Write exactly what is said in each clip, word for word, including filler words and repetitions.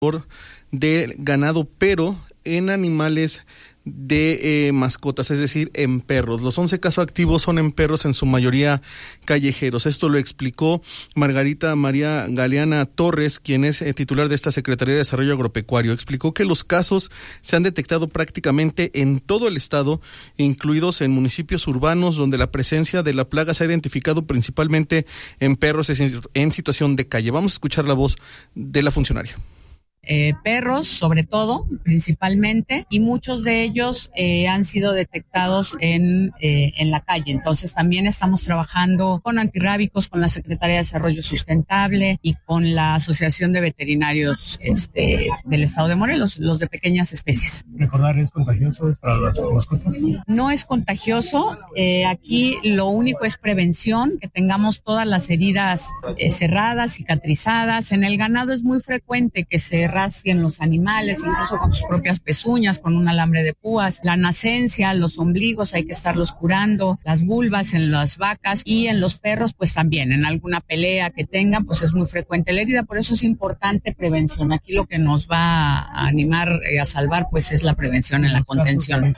de ganado, pero en animales de eh, mascotas, es decir, en perros. Los once casos activos son en perros, en su mayoría callejeros. Esto lo explicó Margarita María Galeana Torres, quien es eh, titular de esta Secretaría de Desarrollo Agropecuario. Explicó que los casos se han detectado prácticamente en todo el estado, incluidos en municipios urbanos, donde la presencia de la plaga se ha identificado principalmente en perros en situación de calle. Vamos a escuchar la voz de la funcionaria. Eh, perros, sobre todo, principalmente, y muchos de ellos eh, han sido detectados en, eh, en la calle. Entonces también estamos trabajando con antirrábicos, con la Secretaría de Desarrollo Sustentable y con la Asociación de Veterinarios este, del Estado de Morelos, los de pequeñas especies. ¿Recordar es contagioso para las mascotas? No es contagioso. Eh, aquí lo único es prevención, que tengamos todas las heridas eh, cerradas, cicatrizadas. En el ganado es muy frecuente que se rasguen los animales, incluso con sus propias pezuñas, con un alambre de púas. La nacencia, los ombligos hay que estarlos curando, las vulvas en las vacas y en los perros pues también, en alguna pelea que tengan pues es muy frecuente la herida, por eso es importante prevención. Aquí lo que nos va a animar eh, a salvar pues es la prevención en la contención.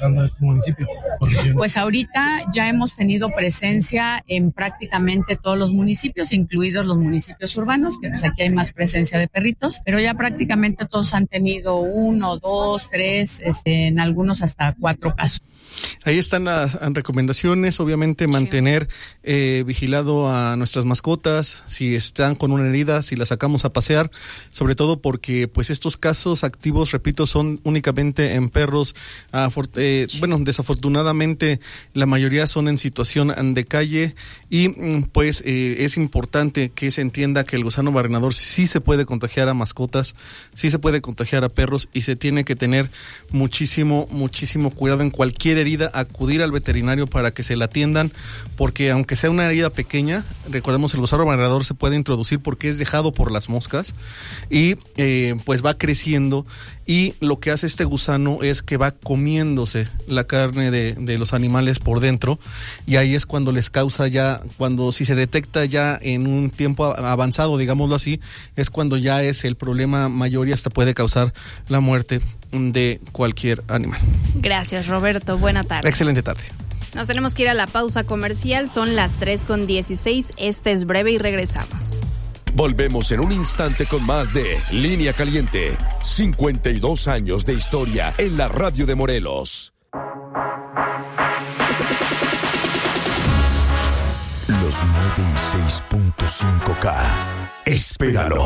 Pues ahorita ya hemos tenido presencia en prácticamente todos los municipios, incluidos los municipios urbanos, que pues aquí hay más presencia de perritos, pero ya prácticamente todos han tenido uno, dos, tres, este, en algunos hasta cuatro casos. Ahí están las recomendaciones, obviamente mantener eh, vigilado a nuestras mascotas, si están con una herida, si las sacamos a pasear, sobre todo porque pues estos casos activos, repito, son únicamente en perros, eh, bueno, desafortunadamente la mayoría son en situación de calle y pues eh, es importante que se entienda que el gusano barrenador sí se puede contagiar a mascotas, sí se puede contagiar a perros y se tiene que tener muchísimo, muchísimo cuidado en cualquier herida, acudir al veterinario para que se la atiendan, porque aunque sea una herida pequeña, recordemos el gusano barrenador se puede introducir porque es dejado por las moscas y eh, pues va creciendo y lo que hace este gusano es que va comiéndose la carne de, de los animales por dentro y ahí es cuando les causa ya, cuando si se detecta ya en un tiempo avanzado, digámoslo así, es cuando ya es el problema mayor y hasta puede causar la muerte de cualquier animal. Gracias, Roberto. Buena tarde. Excelente tarde. Nos tenemos que ir a la pausa comercial. Son las tres con dieciséis. Esta es breve y regresamos. Volvemos en un instante con más de Línea Caliente. cincuenta y dos años de historia en la radio de Morelos. Los nueve y seis punto cinco K. Espéralo.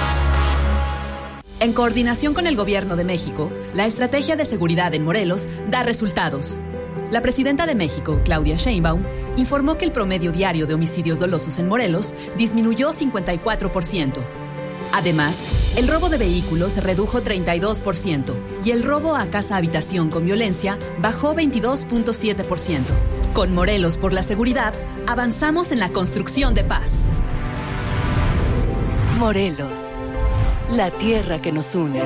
En coordinación con el Gobierno de México, la estrategia de seguridad en Morelos da resultados. La presidenta de México, Claudia Sheinbaum, informó que el promedio diario de homicidios dolosos en Morelos disminuyó cincuenta y cuatro por ciento. Además, el robo de vehículos se redujo treinta y dos por ciento y el robo a casa-habitación con violencia bajó veintidós punto siete por ciento. Con Morelos por la seguridad, avanzamos en la construcción de paz. Morelos, la tierra que nos une.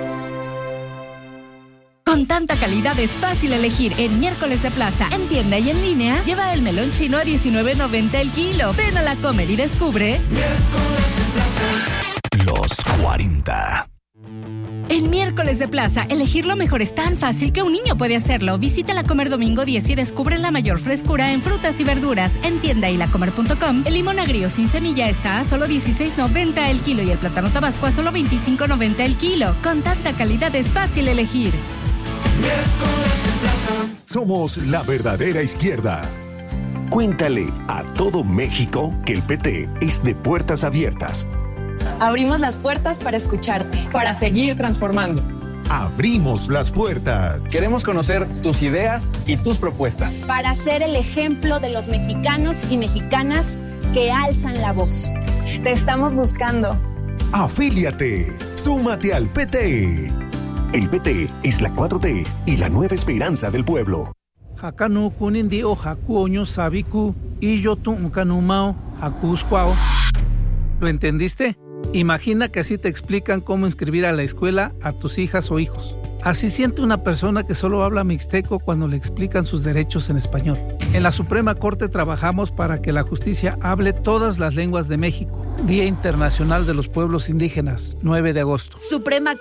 Con tanta calidad es fácil elegir. En Miércoles de Plaza, en tienda y en línea, lleva el melón chino a diecinueve noventa el kilo. Ven a la Comer y descubre Miércoles de Plaza. Los cuarenta. En Miércoles de Plaza, elegir lo mejor es tan fácil que un niño puede hacerlo. Visita La Comer domingo diez y descubre la mayor frescura en frutas y verduras. En tienda y lacomer punto com, el limón agrio sin semilla está a solo dieciséis noventa el kilo y el plátano tabasco a solo veinticinco noventa el kilo. Con tanta calidad es fácil elegir. Miércoles de Plaza. Somos la verdadera izquierda. Cuéntale a todo México que el P T es de puertas abiertas. Abrimos las puertas para escucharte, para seguir transformando. Abrimos las puertas. Queremos conocer tus ideas y tus propuestas. Para ser el ejemplo de los mexicanos y mexicanas que alzan la voz. Te estamos buscando. Afíliate. Súmate al P T. El P T es la cuatro T y la nueva esperanza del pueblo. Hakanu kunindi o hakuoño sabiku y yo tu unkanumao hakuskwao. ¿Lo entendiste? Imagina que así te explican cómo inscribir a la escuela a tus hijas o hijos. Así siente una persona que solo habla mixteco cuando le explican sus derechos en español. En la Suprema Corte trabajamos para que la justicia hable todas las lenguas de México. Día Internacional de los Pueblos Indígenas, nueve de agosto. Suprema